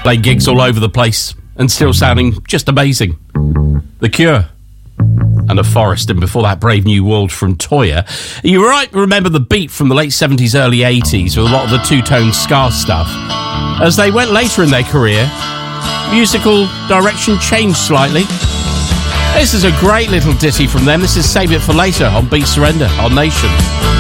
Playing gigs all over the place and still sounding just amazing. The Cure and A Forest, and before that, Brave New World from Toyah. You might remember the beat from the late 70s, early 80s with a lot of the two-tone ska stuff. As they went later in their career, musical direction changed slightly. This is a great little ditty from them. This is Save It For Later on Beat Surrender on Nation.